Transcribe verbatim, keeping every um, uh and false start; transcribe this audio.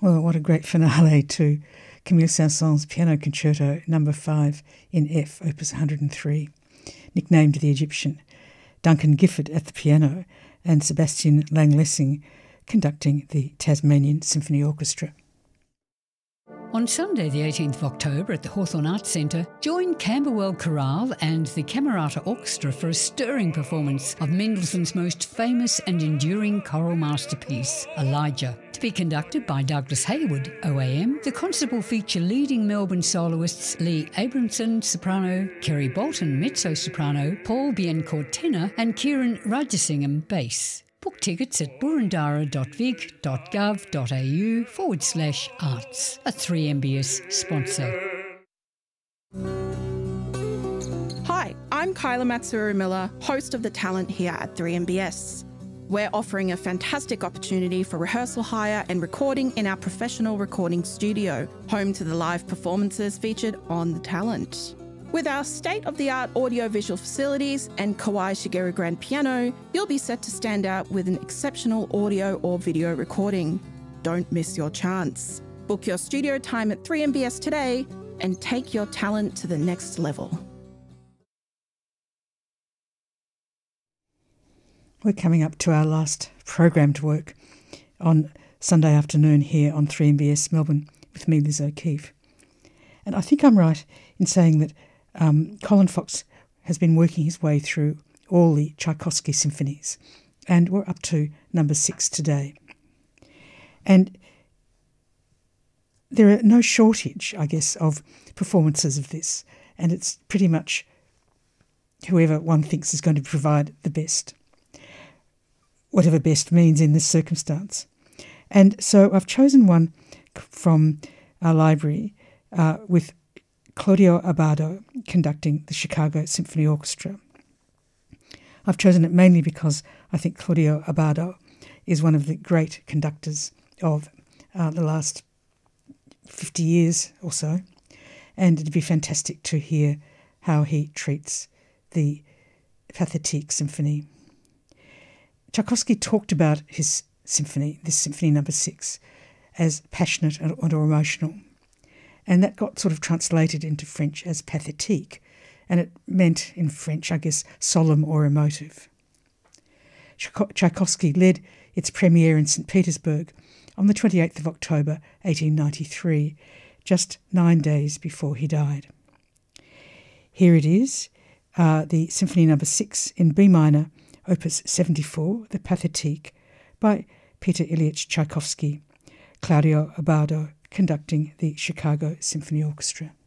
Well, what a great finale to Camille Saint-Saëns' Piano Concerto number five in F, opus one hundred three, nicknamed the Egyptian. Duncan Gifford at the piano and Sebastian Langlessing conducting the Tasmanian Symphony Orchestra. On Sunday the eighteenth of October at the Hawthorn Arts Centre, join Camberwell Chorale and the Camerata Orchestra for a stirring performance of Mendelssohn's most famous and enduring choral masterpiece, Elijah. To be conducted by Douglas Hayward, O A M, the concert will feature leading Melbourne soloists Lee Abramson, soprano, Kerry Bolton, mezzo-soprano, Paul Biencourt, tenor, and Kieran Rajasingham, bass. Book tickets at burundara.vic.gov.au forward slash arts, a three M B S sponsor. Hi, I'm Kyla Matsuru-Miller, host of The Talent here at three M B S. We're offering a fantastic opportunity for rehearsal hire and recording in our professional recording studio, home to the live performances featured on The Talent. With our state-of-the-art audio-visual facilities and Kawai Shigeru grand piano, you'll be set to stand out with an exceptional audio or video recording. Don't miss your chance. Book your studio time at three M B S today and take your talent to the next level. We're coming up to our last programmed work on Sunday afternoon here on three M B S Melbourne with me, Liz O'Keefe. And I think I'm right in saying that Um, Colin Fox has been working his way through all the Tchaikovsky symphonies, and we're up to number six today. And there are no shortage, I guess, of performances of this, and it's pretty much whoever one thinks is going to provide the best, whatever best means in this circumstance. And so I've chosen one from our library uh, with Claudio Abbado conducting the Chicago Symphony Orchestra. I've chosen it mainly because I think Claudio Abbado is one of the great conductors of uh, the last fifty years or so, and it'd be fantastic to hear how he treats the Pathétique Symphony. Tchaikovsky talked about his symphony, this symphony number six, as passionate and, or emotional. And that got sort of translated into French as pathétique, and it meant in French, I guess, solemn or emotive. Tchaikovsky led its premiere in Saint Petersburg on the twenty-eighth of October eighteen ninety-three, just nine days before he died. Here it is, uh, the Symphony number six in B minor, opus seventy-four, the Pathétique, by Peter Ilyich Tchaikovsky, Claudio Abbado conducting the Chicago Symphony Orchestra.